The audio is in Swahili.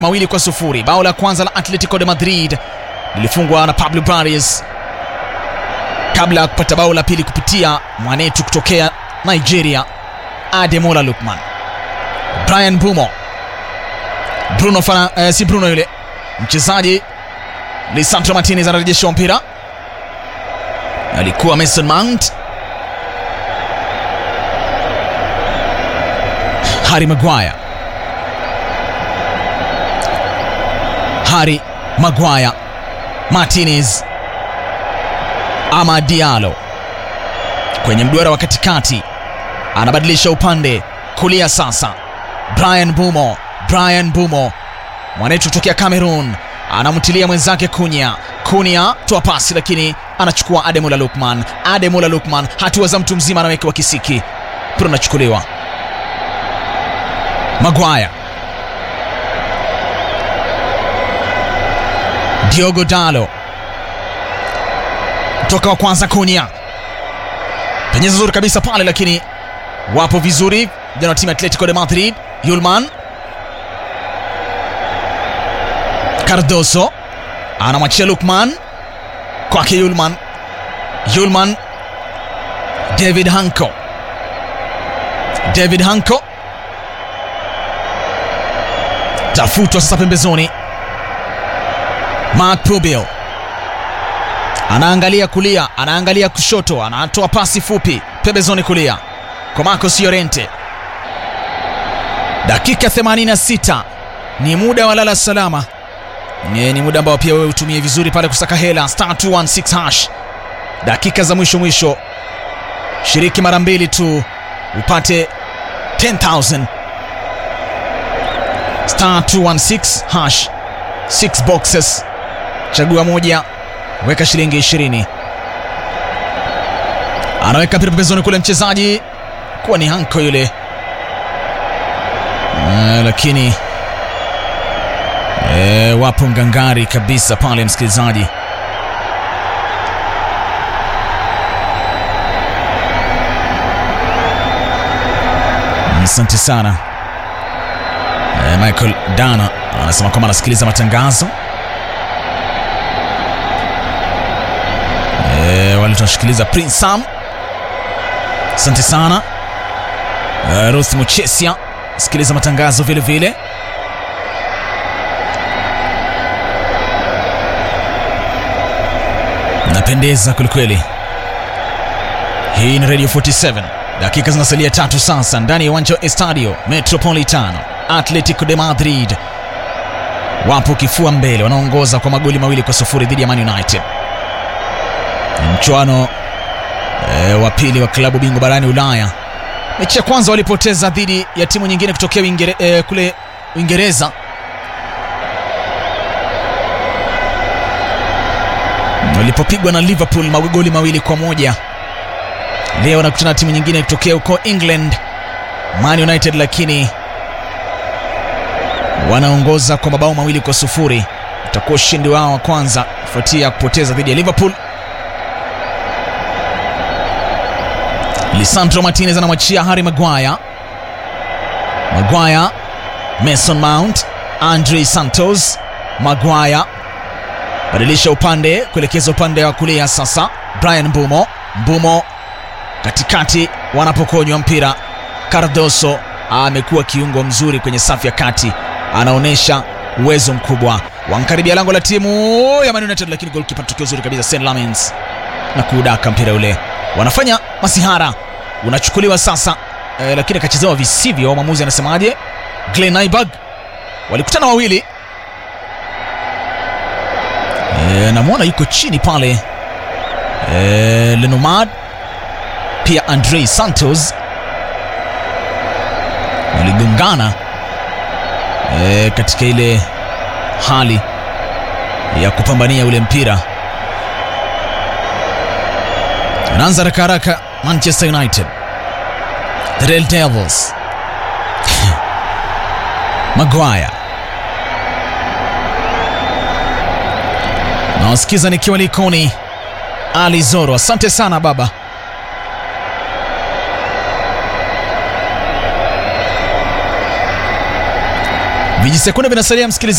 2-0. Bao la kwanza la Atletico de Madrid lilifungwa na Pablo Barrios kabla ya kupata bao la pili kupitia mwanetu kutokea Nigeria, Ademola Lookman. Brian Bumo, si Bruno yule mchezaji. Lisandro Martinez anarejesha mpira, alikuwa Mason Mount. Harry Maguire, Martinez, Amad Diallo kwenye mduara wa katikati, anabadilisha upande kulia sasa. Brian Bumo mwanetu kutokea Cameroon, anamtilia mwenzake Kunya toa pasi, lakini anachukua Ademola Lookman. Hatua za mtu mzima, anawekewa kisiki, mpira unachukuliwa. Maguire, Diogo Dalot toka wa kwanza. Kunya penyeza zuri kabisa pale, lakini wapo vizuri vijana wa timu Atletico de Madrid. Yulman Cardoso anamwachia Lookman kwake Yulman. David Hanko tafutwa sasa pembezoni. Mark Pubil anaangalia kulia, anaangalia kushoto, anatoa pasi fupi pembezoni kulia kwa Marcos Llorente. Dakika 86 ni muda wa lala salama. Ni muda ambao pia wewe utumie vizuri pale kusaka hela *216#. Dakika za mwisho, shiriki mara mbili tu upate 10,000. *216#, 6 boxes, chagua moja, weka shilingi 20. Anaweka mpira pembezoni kule mchezaji, kuwa ni Hanko yule, lakini wapo ngangari kabisa pale msikilizaji. Asante sana. Michael Dana anasema kwamba anasikiliza matangazo. Wale tunashikiliza Prince Sam, asante sana. Ruth Muchesia sikiliza matangazo vile vile. Napendeza kulikweli. Hii ni Radio 47. Dakika zinasalia 3 sasa ndani ya uwanja wa Estadio Metropolitano. Atletico de Madrid wapo kifua mbele, wanaongoza kwa magoli 2-0 dhidi ya Man United. Mchuano wa pili wa klabu bingwa barani Ulaya. Mechi ya kwanza walipoteza dhidi ya timu nyingine kutokea kule Uingereza. Walipopigwa na Liverpool magoli 2-1. Leo wanakutana na timu nyingine kutokea huko England, Man United, lakini wanaongoza kwa mabao 2-0. Utakuwa ushindi wao wa kwanza kufuatia kupoteza dhidi ya Liverpool. Lisandro Martinez anamwachia Harry Maguire, Mason Mount, Andre Santos. Maguire badilisha upande kuelekeza upande wa kulia sasa. Brian Bumo katikati, wanapokonywa mpira. Cardoso amekuwa kiungo mzuri kwenye safu ya kati, anaonesha uwezo mkubwa. Wankaribia lango la timu ya Man United, lakini goalkeeper tukio zuri kabisa Sen Lamens na kuudaka mpira ule. Wanafanya masihara, unachukuliwa sasa, lakini akachezewa visivyo. Mwamuzi anasemaje? Glenn Nyberg, walikutana wawili. Namuona yuko chini pale Lenomad, pia Andre Santos waligongana katika ile hali ya kupambania ule mpira. Anaanza haraka Manchester United, the Red Devils. Maguire, nawasikiza nikiwa Likoni. Ali Zoro, asante sana baba. Vijisekunde vinasalia msikilizaji.